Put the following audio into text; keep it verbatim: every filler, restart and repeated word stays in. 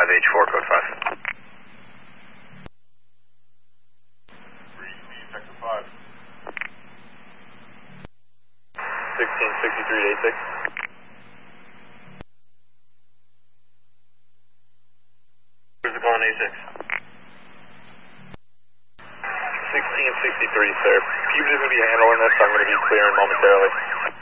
five H four, code five. Sector five. sixteen sixty-three to eighty-six. Where's it going, A six? sixteen sixty-three, sir. Fusion is going to be handling this, so I'm going to be clearing momentarily.